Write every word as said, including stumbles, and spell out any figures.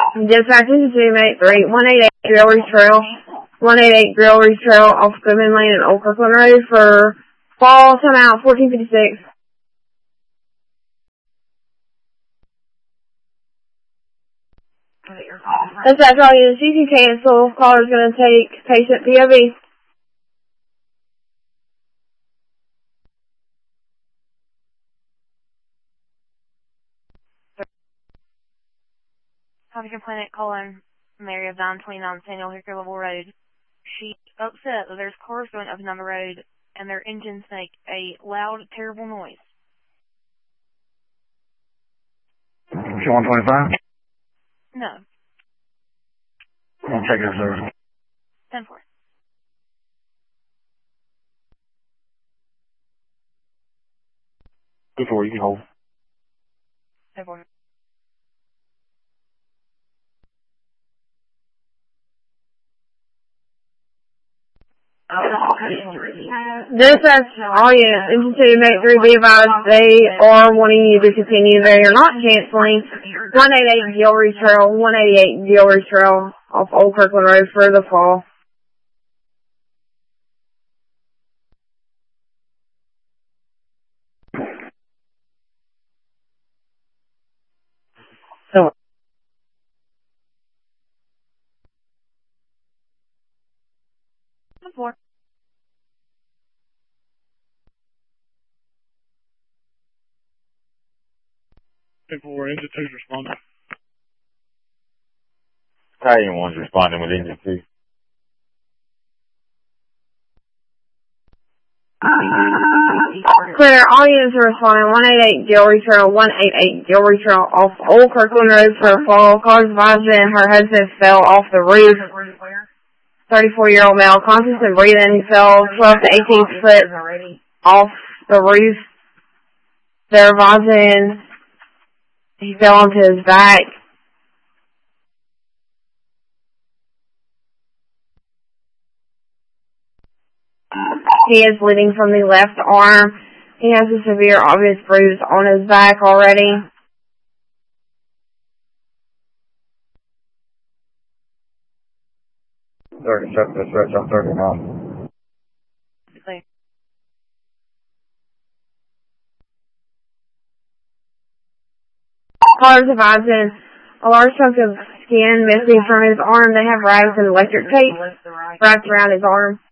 Dispatch is two eight three, one eight eight Grill Reef Trail, one eight eight Grill Reef Trail off Goodman Lane and Old Kirkland Road for fall timeout fourteen fifty-six. Dispatch all units, C C cancel. Caller's going to take patient P O V. Officer Planet calling Mary of nine twenty-nine Samuel Hickory Level Road. She's upset that there's cars going up and down the road and their engines make a loud, terrible noise. She one twenty-five? No. I'll check your service. ten four. Good for you, can hold. ten four. Dispatch all units, engine two eight three, be advised they are wanting you to continue. They are not canceling. one eight eight Gill Reef Trail, one eighty-eight Gill Reef Trail off Old Kirkland Road for the fall. So. ten four. ten four, engine two's responding. Battalion one's responding with engine two. Clear, all units are responding. one eight eight Gill Reef Trail, one eight eight Gill Reef Trail off Old Kirkland Road for a fall. Cars advised that her husband fell off the roof. thirty-four-year-old male, conscious and breathing, fell twelve to eighteen foot off the roof. They're advising he fell onto his back. He is bleeding from the left arm. He has a severe obvious bruise on his back already. thirty-seven, dispatch, I'm thirty-nine. Clear. Callers advising a large chunk of skin missing from his arm. They have rags and electric tape wrapped around his arm.